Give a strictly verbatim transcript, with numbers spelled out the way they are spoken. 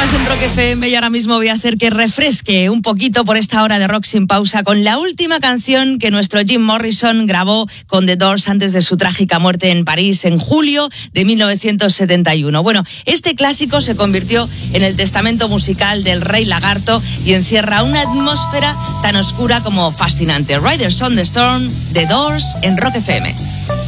Estás en Rock F M y ahora mismo voy a hacer que refresque un poquito por esta hora de Rock sin pausa con la última canción que nuestro Jim Morrison grabó con The Doors antes de su trágica muerte en París en julio de mil novecientos setenta y uno. Bueno, este clásico se convirtió en el testamento musical del Rey Lagarto y encierra una atmósfera tan oscura como fascinante. Riders on the Storm, The Doors en Rock F M.